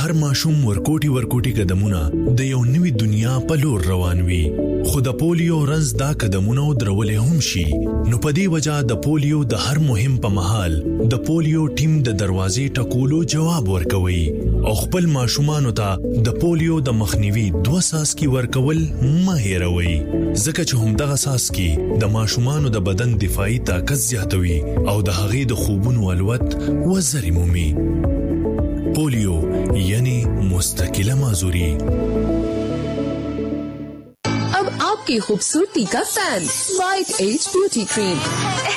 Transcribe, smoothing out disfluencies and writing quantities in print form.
هر ماشوم ورکوټي قدمونه د یو نوې دنیا په لور روان وي. خو د پولیو رنځ دا قدمونه درولې هم شي. نو په دې وجہ د پولیو د هر مهم په مهال د پولیو ټیم د دروازې ټکولو جواب ورکوي او خپل ماشومانو ته د پولیو د مخنیوي 2 څاڅکي ورکول مه هېروئ، ځکه چې همدغه څاڅکي د ماشومانو د بدن دفاعي طاقت زیاتوي او د هغې د خوبونو الوت وزرې مومي. پولیو یعنی مستقله معذوری. अब आपकी खूबसूरती का fan white as beauty cream